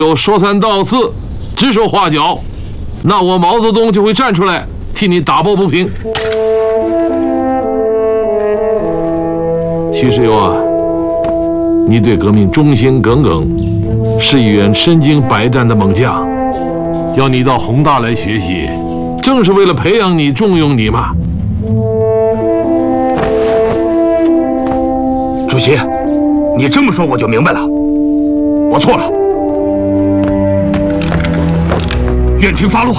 有说三道四、指手画脚，那我毛泽东就会站出来替你打抱不平。许世友啊，你对革命忠心耿耿，是一员身经百战的猛将，要你到宏大来学习，正是为了培养你、重用你嘛。 主席，你这么说我就明白了，我错了。愿听发落。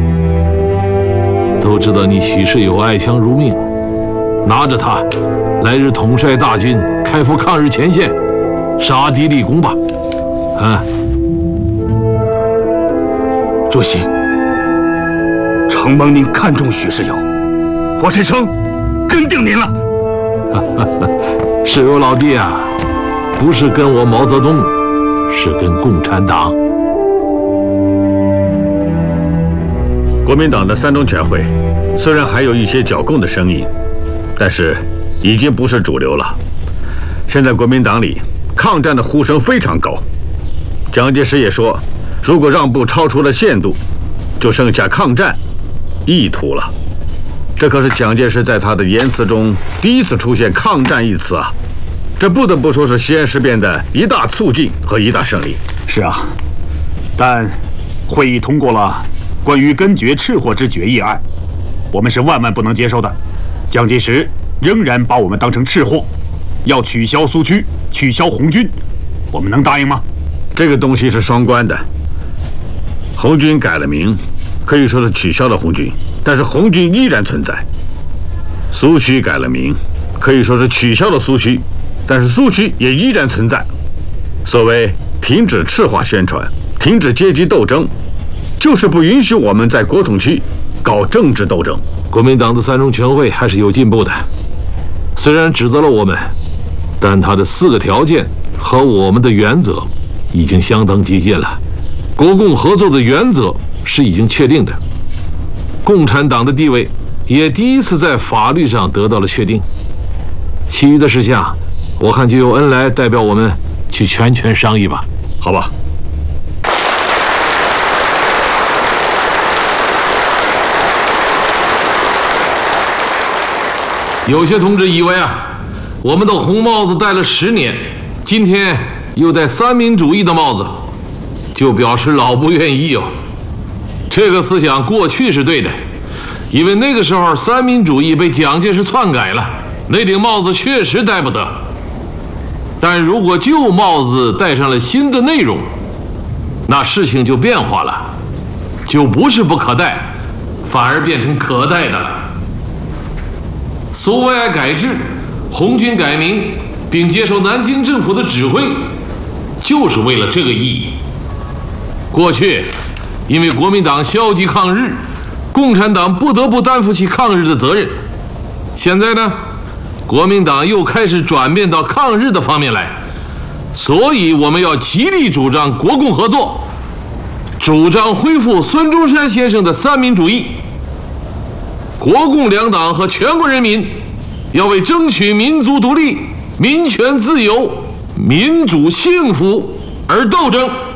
都知道你许世友爱枪如命，拿着它，来日统帅大军，开赴抗日前线，杀敌立功吧。啊！ 主席，承蒙您看重许世友，我这生跟定您了。 世友老弟啊，不是跟我毛泽东，是跟共产党。 国民党的三中全会虽然还有一些剿共的声音，但是已经不是主流了。现在国民党里抗战的呼声非常高，蒋介石也说，如果让步超出了限度，就剩下抗战意图了。这可是蒋介石在他的言辞中第一次出现抗战一词啊，这不得不说是西安事变的一大促进和一大胜利。 是啊，但会议通过了关于根绝赤货之决议案，我们是万万不能接受的。蒋介石仍然把我们当成赤货，要取消苏区，取消红军，我们能答应吗？ 这个东西是双关的。红军改了名，可以说是取消了红军，但是红军依然存在。苏区改了名，可以说是取消了苏区，但是苏区也依然存在。所谓停止赤化宣传，停止阶级斗争，就是不允许我们在国统区搞政治斗争。 国民党的三中全会还是有进步的，虽然指责了我们，但他的4个条件和我们的原则已经相当接近了。国共合作的原则是已经确定的，共产党的地位也第一次在法律上得到了确定。其余的事项，我看就由恩来代表我们去全权商议吧。 好吧。 有些同志以为啊，我们的红帽子戴了10年，今天又戴三民主义的帽子，就表示老不愿意哦。这个思想过去是对的，因为那个时候三民主义被蒋介石篡改了，那顶帽子确实戴不得。但如果旧帽子戴上了新的内容，那事情就变化了，就不是不可戴，反而变成可戴的了。苏维埃改制，红军改名，并接受南京政府的指挥，就是为了这个意义。过去，因为国民党消极抗日，共产党不得不担负起抗日的责任。现在呢，国民党又开始转变到抗日的方面来，所以我们要极力主张国共合作，主张恢复孙中山先生的三民主义。国共两党和全国人民要为争取民族独立、民权自由、民主幸福而斗争。